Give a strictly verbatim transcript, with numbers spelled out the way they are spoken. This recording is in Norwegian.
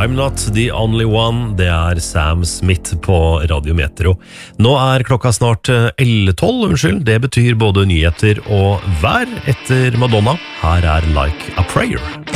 I'm not the only one. Det er Sam Smith på Radio Metro. Nå er klokka snart elleve tolv, unnskyld. Det betyr både nyheter og vær etter Madonna. Her er Like a Prayer.